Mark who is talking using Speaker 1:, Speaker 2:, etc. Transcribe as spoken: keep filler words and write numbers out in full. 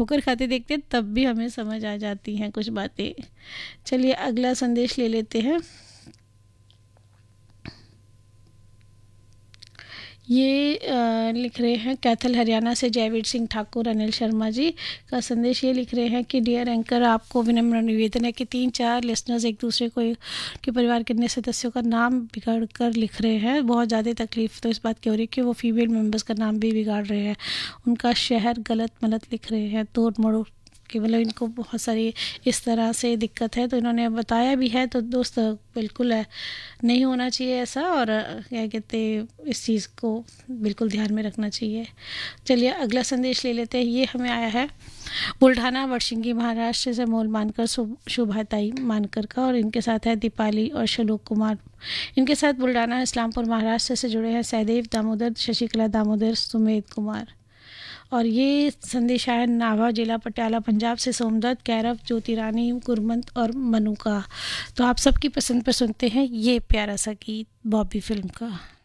Speaker 1: ठोकर खाते देखते हैं तब भी हमें समझ आ जाती हैं कुछ बातें। चलिए अगला संदेश ले लेते हैं। ये आ, लिख रहे हैं कैथल हरियाणा से जयवीर सिंह ठाकुर अनिल शर्मा जी का संदेश। ये लिख रहे हैं कि डियर एंकर, आपको विनम्र निवेदन है कि तीन चार लिसनर्स एक दूसरे को के परिवार के अन्य सदस्यों का नाम बिगाड़ कर लिख रहे हैं। बहुत ज़्यादा तकलीफ तो इस बात की हो रही है कि वो फीमेल मेंबर्स का नाम भी बिगाड़ रहे हैं, उनका शहर गलत मलत लिख रहे हैं, तोड़ मड़ोड़ कि मतलब इनको बहुत सारी इस तरह से दिक्कत है। तो इन्होंने बताया भी है, तो दोस्त बिल्कुल है नहीं होना चाहिए ऐसा, और क्या कहते इस चीज़ को बिल्कुल ध्यान में रखना चाहिए। चलिए अगला संदेश ले लेते हैं। ये हमें आया है बुल्ढाना वड़शिंगी महाराष्ट्र से मोल मानकर शुभाताई मानकर का, और इनके साथ है दीपाली और शलोक कुमार। इनके साथ बुल्ढाना इस्लामपुर महाराष्ट्र से जुड़े हैं सहदेव दामोदर, शशिकला दामोदर, सुमेध कुमार। और ये संदेश आया नाभा जिला पटियाला पंजाब से सोमदत्त, कैरव, ज्योति रानी, गुरमंत और मनु का। तो आप सबकी पसंद पर सुनते हैं ये प्यारा सा गीत बॉबी फिल्म का।